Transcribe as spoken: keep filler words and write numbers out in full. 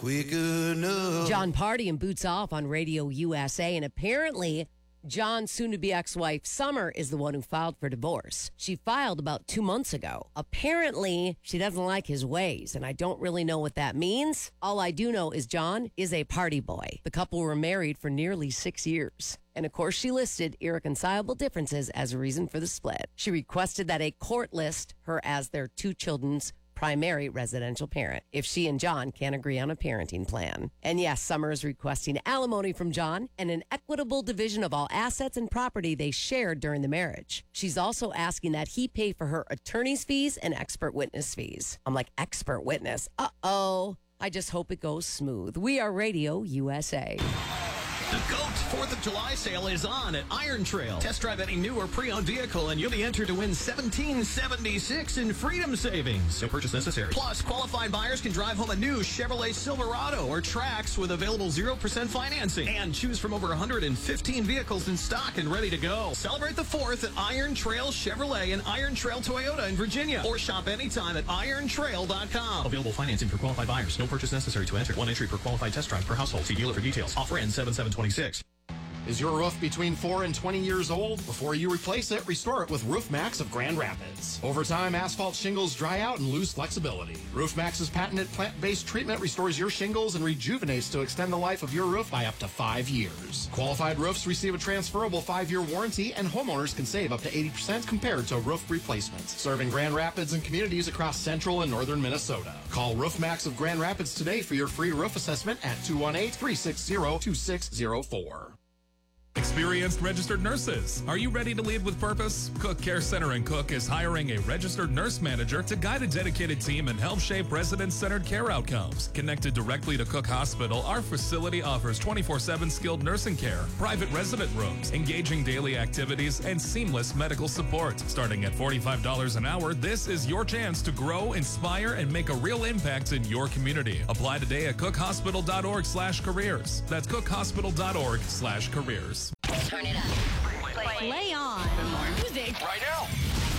quick enough. John Party and Boots Off on Radio U S A, and apparently John's soon-to-be ex-wife, Summer, is the one who filed for divorce. She filed about two months ago. Apparently, she doesn't like his ways, and I don't really know what that means. All I do know is John is a party boy. The couple were married for nearly six years. And of course, she listed irreconcilable differences as a reason for the split. She requested that a court list her as their two children's primary residential parent if she and John can't agree on a parenting plan. And yes, Summer is requesting alimony from John and an equitable division of all assets and property they shared during the marriage. She's also asking that he pay for her attorney's fees and expert witness fees. I'm like, expert witness? Uh-oh. I just hope it goes smooth. We are Radio U S A. The GOAT fourth of July sale is on at Iron Trail. Test drive any new or pre-owned vehicle and you'll be entered to win seventeen seventy-six in freedom savings. No purchase necessary. Plus, qualified buyers can drive home a new Chevrolet Silverado or Trax with available zero percent financing and choose from over one hundred fifteen vehicles in stock and ready to go. Celebrate the fourth at Iron Trail Chevrolet and Iron Trail Toyota in Virginia, or shop anytime at iron trail dot com. Available financing for qualified buyers. No purchase necessary to enter. One entry per qualified test drive per household. See dealer for details. Offer ends seven seven twenty-six. Is your roof between four and twenty years old? Before you replace it, restore it with Roof Max of Grand Rapids. Over time, asphalt shingles dry out and lose flexibility. Roof Max's patented plant-based treatment restores your shingles and rejuvenates to extend the life of your roof by up to five years. Qualified roofs receive a transferable five-year warranty, and homeowners can save up to eighty percent compared to roof replacements. Serving Grand Rapids and communities across central and northern Minnesota. Call Roof Max of Grand Rapids today for your free roof assessment at two one eight, three six zero, two six zero four. Experienced registered nurses. Are you ready to lead with purpose? Cook Care Center and Cook is hiring a registered nurse manager to guide a dedicated team and help shape resident-centered care outcomes. Connected directly to Cook Hospital, our facility offers twenty-four seven skilled nursing care, private resident rooms, engaging daily activities, and seamless medical support. Starting at forty-five dollars an hour, this is your chance to grow, inspire, and make a real impact in your community. Apply today at cook hospital dot org slash careers. That's cook hospital dot org slash careers. Turn it up. Play, Play on. Music. Right now.